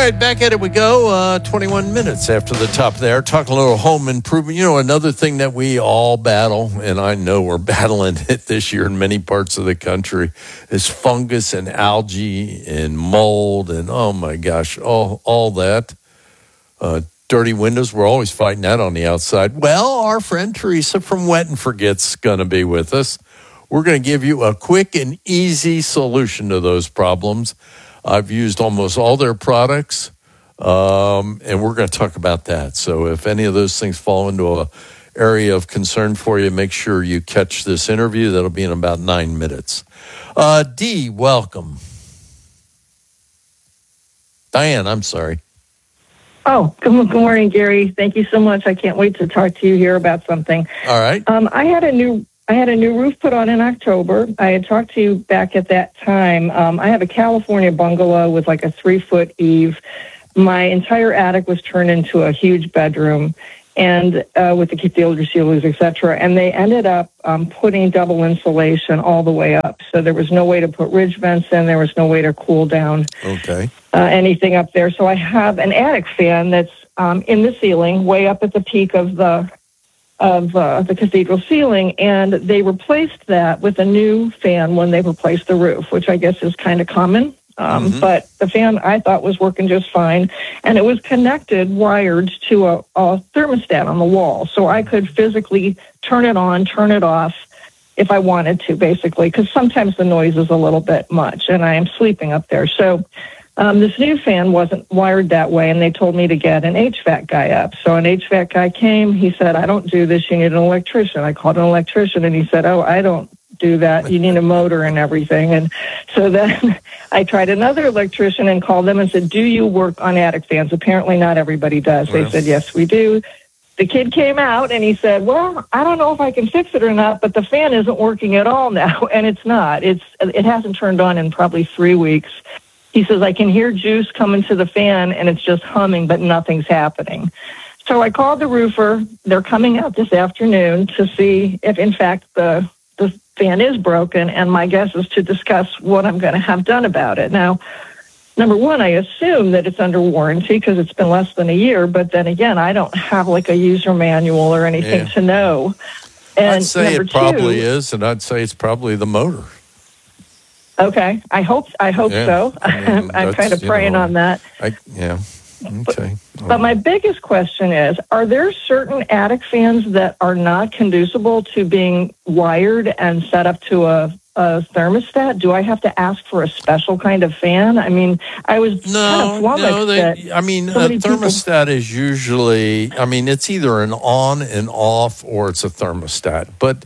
right, back at it we go. 21 minutes after the top there. Talking a little home improvement. You know, another thing that we all battle, and I know we're battling it this year in many parts of the country, is fungus and algae and mold and, oh my gosh, all that. Dirty windows, we're always fighting that on the outside. Well, our friend Teresa from Wet and Forget's going to be with us. We're going to give you a quick and easy solution to those problems. I've used almost all their products, and we're going to talk about that. So if any of those things fall into an area of concern for you, make sure you catch this interview. That'll be in about 9 minutes. Dee, welcome. Diane, I'm sorry. Oh, good morning, Gary. Thank you so much. I can't wait to talk to you here about something. All right. I had a new roof put on in October. I had talked to you back at that time. I have a California bungalow with like a 3-foot eave. My entire attic was turned into a huge bedroom, and with the cathedral ceilings, etc. And they ended up putting double insulation all the way up. So there was no way to put ridge vents in. There was no way to cool down anything up there. So I have an attic fan that's in the ceiling, way up at the peak of the cathedral ceiling, and they replaced that with a new fan when they replaced the roof, which I guess is kind of common. But the fan I thought was working just fine, and it was wired to a thermostat on the wall, so I could physically turn it on, turn it off if I wanted to, basically, because sometimes the noise is a little bit much, and I am sleeping up there. So this new fan wasn't wired that way, and they told me to get an HVAC guy up. So an HVAC guy came. He said, I don't do this. You need an electrician. I called an electrician, and he said, oh, I don't do that. You need a motor and everything. And so then I tried another electrician and called them and said, do you work on attic fans? Apparently not everybody does. They said, yes, we do. The kid came out and he said, well, I don't know if I can fix it or not, but the fan isn't working at all now. And it's not. It hasn't turned on in probably 3 weeks. He says, I can hear juice coming to the fan, and it's just humming, but nothing's happening. So I called the roofer. They're coming out this afternoon to see if, in fact, the fan is broken, and my guess is to discuss what I'm going to have done about it. Now, number one, I assume that it's under warranty because it's been less than a year, but then again, I don't have like a user manual or anything to know. And I'd say it probably is, and I'd say it's probably the motor. Okay, I hope so. I'm kind of praying on that. Okay. But my biggest question is, are there certain attic fans that are not conducible to being wired and set up to a thermostat? Do I have to ask for a special kind of fan? I mean, I was kind of flummoxed. A thermostat is usually, it's either an on and off or it's a thermostat. But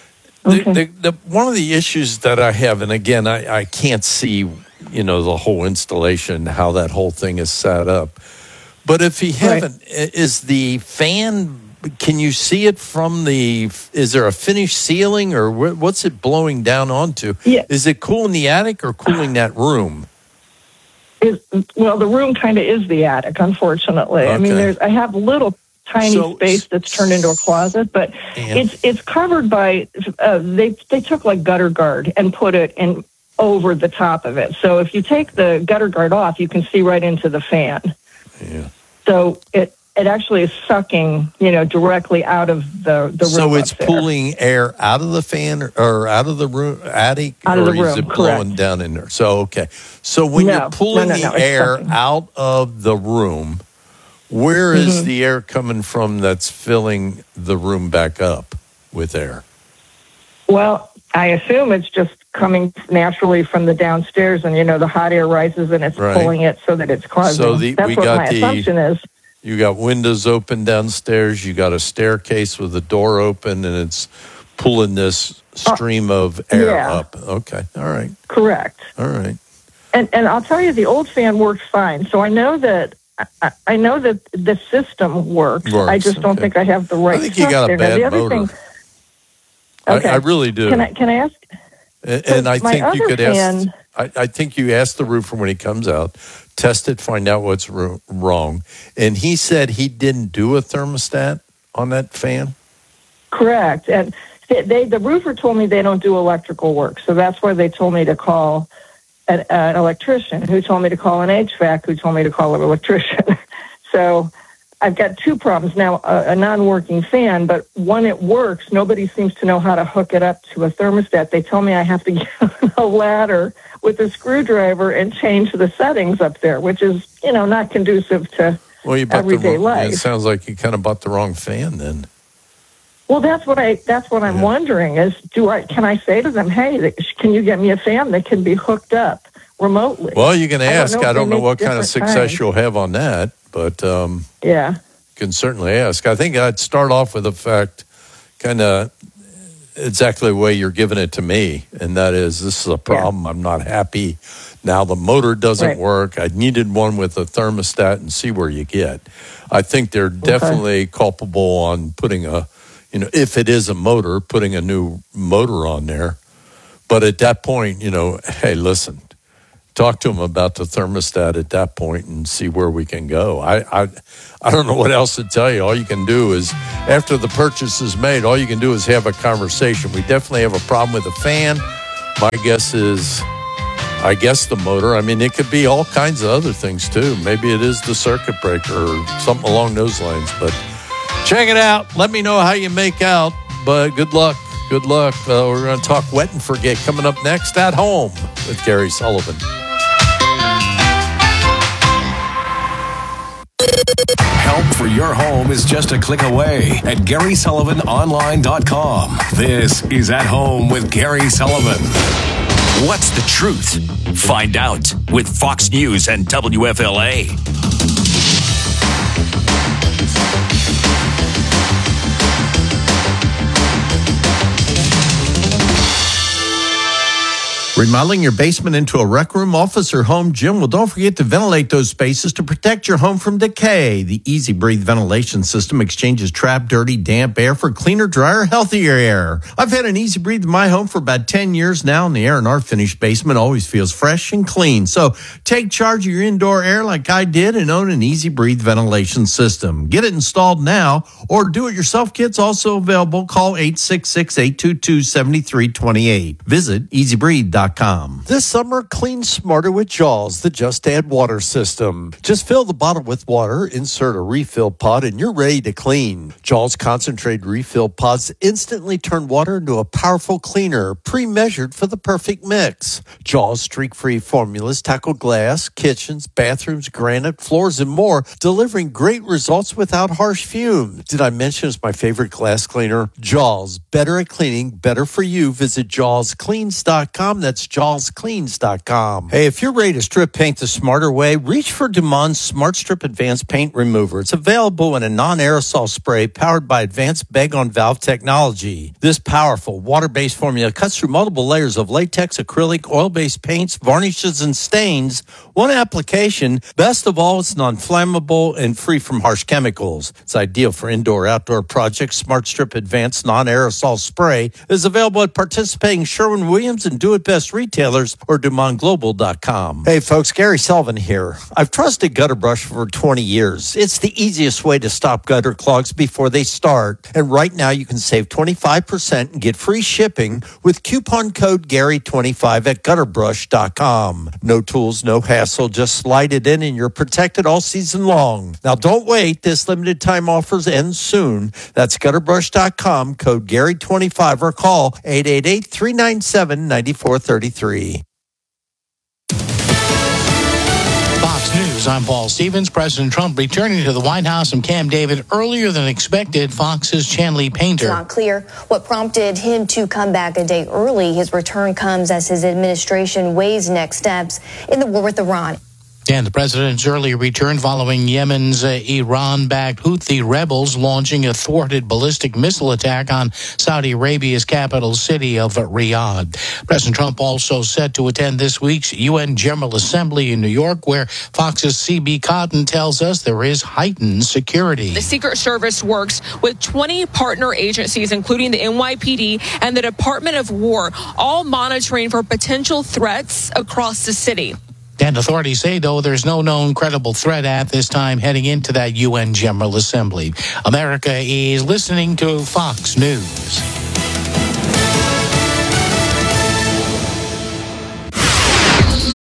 one of the issues that I have, and again, I can't see, the whole installation, how that whole thing is set up. But if you haven't, is the fan, can you see it from is there a finished ceiling or what's it blowing down onto? Yeah. Is it cooling the attic or cooling that room? Well, the room kind of is the attic, unfortunately. Okay. I mean, I have a little tiny space that's turned into a closet, but it's covered by, they took like gutter guard and put it in over the top of it. So if you take the gutter guard off, you can see right into the fan. Yeah. So it actually is sucking, directly out of the room. So it's pulling air out of the fan or out of the room, attic, or is it blowing down in there? So, okay. So when you're pulling the air out of the room, where is the air coming from that's filling the room back up with air? Well, I assume it's just coming naturally from the downstairs, and the hot air rises and it's pulling it so that it's causing. So that's what my assumption is. You got windows open downstairs. You got a staircase with the door open, and it's pulling this stream of air up. Okay, all right, correct. All right, and I'll tell you, the old fan works fine. So I know that the system works. I just don't think I have the right. I think you got a bad motor. Okay. I really do. Can I ask? And I think you could ask. I think you ask the roofer when he comes out, test it, find out what's wrong. And he said he didn't do a thermostat on that fan. Correct. And the roofer told me they don't do electrical work, so that's why they told me to call an electrician who told me to call an HVAC, who told me to call an electrician. So I've got two problems now, a non-working fan, but when it works, nobody seems to know how to hook it up to a thermostat. They tell me I have to get a ladder with a screwdriver and change the settings up there, which is, not conducive to everyday life. It sounds like you kind of bought the wrong fan then. Well, that's what I'm wondering is, can I say to them, hey, can you get me a fan that can be hooked up remotely? Well, you can ask. I don't know what kind of success kinds. you'll have on that, but yeah, you can certainly ask. I think I'd start off with the fact, kind of exactly the way you're giving it to me, and that is, this is a problem. Yeah. I'm not happy. Now the motor doesn't work. I needed one with a thermostat, and see where you get. I think they're definitely culpable on putting if it is a motor, putting a new motor on there. But at that point, hey, listen, talk to them about the thermostat at that point and see where we can go. I don't know what else to tell you. All you can do is, after the purchase is made, all you can do is have a conversation. We definitely have a problem with the fan. My guess is, the motor. I mean, it could be all kinds of other things too. Maybe it is the circuit breaker or something along those lines. But check it out. Let me know how you make out. But good luck. Good luck. We're going to talk Wet and Forget coming up next at Home with Gary Sullivan. Help for your home is just a click away at GarySullivanOnline.com. This is At Home with Gary Sullivan. What's the truth? Find out with Fox News and WFLA. Remodeling your basement into a rec room, office, or home gym? Well, don't forget to ventilate those spaces to protect your home from decay. The Easy Breathe ventilation system exchanges trapped, dirty, damp air for cleaner, drier, healthier air. I've had an Easy Breathe in my home for about 10 years now, and the air in our finished basement always feels fresh and clean. So take charge of your indoor air like I did and own an Easy Breathe ventilation system. Get it installed now, or do-it-yourself kit's also available. Call 866-822-7328. Visit easybreathe.com. This summer, clean smarter with Jaws, the Just Add Water system. Just fill the bottle with water, insert a refill pod, and you're ready to clean. Jaws concentrated refill pods instantly turn water into a powerful cleaner, pre-measured for the perfect mix. Jaws streak-free formulas tackle glass, kitchens, bathrooms, granite, floors, and more, delivering great results without harsh fumes. Did I mention it's my favorite glass cleaner? Jaws, better at cleaning, better for you. Visit JawsCleans.com. That's JawsCleans.com. Hey, if you're ready to strip paint the smarter way, reach for Dumond's Smart Strip Advanced Paint Remover. It's available in a non-aerosol spray powered by advanced bag-on-valve technology. This powerful water-based formula cuts through multiple layers of latex, acrylic, oil-based paints, varnishes, and stains. One application. Best of all, it's non-flammable and free from harsh chemicals. It's ideal for indoor-outdoor projects. Smart Strip Advanced Non-Aerosol Spray is available at participating Sherwin-Williams and Do It Best retailers or DumondGlobal.com. Hey folks, Gary Sullivan here. I've trusted Gutter Brush for 20 years. It's the easiest way to stop gutter clogs before they start. And right now you can save 25% and get free shipping with coupon code Gary25 at GutterBrush.com. No tools, no hassle. Just slide it in and you're protected all season long. Now don't wait. This limited time offers end soon. That's GutterBrush.com, code Gary25, or call 888-397-9433. Fox News, I'm Paul Stevens. President Trump returning to the White House from Camp David earlier than expected. Fox's Chanley Painter. It's not clear what prompted him to come back a day early. His return comes as his administration weighs next steps in the war with Iran. And the president's early return following Yemen's Iran-backed Houthi rebels launching a thwarted ballistic missile attack on Saudi Arabia's capital city of Riyadh. President Trump also set to attend this week's UN General Assembly in New York, where Fox's C.B. Cotton tells us there is heightened security. The Secret Service works with 20 partner agencies, including the NYPD and the Department of War, all monitoring for potential threats across the city. And authorities say, though, there's no known credible threat at this time heading into that UN General Assembly. America is listening to Fox News.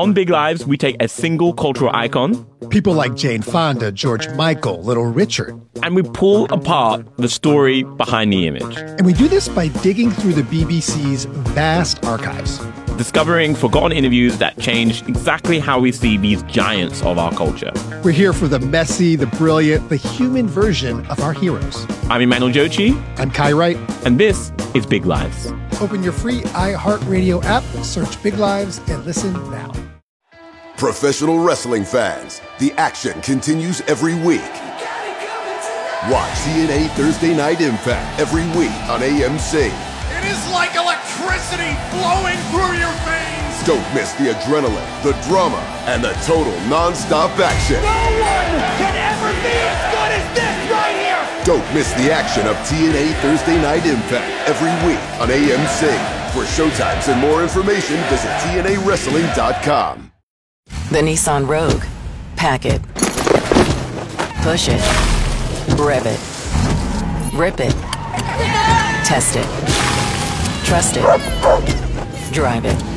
On Big Lives, we take a single cultural icon, people like Jane Fonda, George Michael, Little Richard, and we pull apart the story behind the image. And we do this by digging through the BBC's vast archives, discovering forgotten interviews that changed exactly how we see these giants of our culture. We're here for the messy, the brilliant, the human version of our heroes. I'm Emmanuel Jochi. I'm Kai Wright. And this is Big Lives. Open your free iHeartRadio app, search Big Lives, and listen now. Professional wrestling fans, the action continues every week. Watch TNA Thursday Night Impact every week on AMC. It is like electricity flowing through your veins. Don't miss the adrenaline, the drama, and the total non-stop action. No one can ever be as good as this right here. Don't miss the action of TNA Thursday Night Impact every week on AMC. For showtimes and more information, visit TNAWrestling.com. The Nissan Rogue. Pack it. Push it. Rev it. Rip it. Test it. Trust it. Drive it.